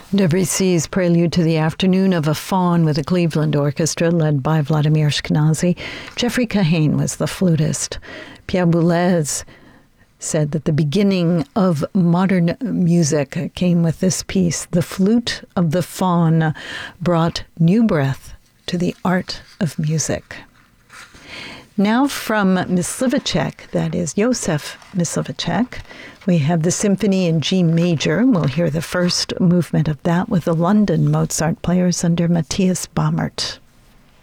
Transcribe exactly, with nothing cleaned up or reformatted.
Debussy's Prelude to the Afternoon of a Faun with a Cleveland Orchestra led by Vladimir Ashkenazy. Jeffrey Kahane was the flutist. Pierre Boulez said that the beginning of modern music came with this piece. The flute of the faun brought new breath to the art of music. Now from Myslivacek, that is Josef Myslivacek, we have the Symphony in G major. We'll hear the first movement of that with the London Mozart players under Matthias Baumert.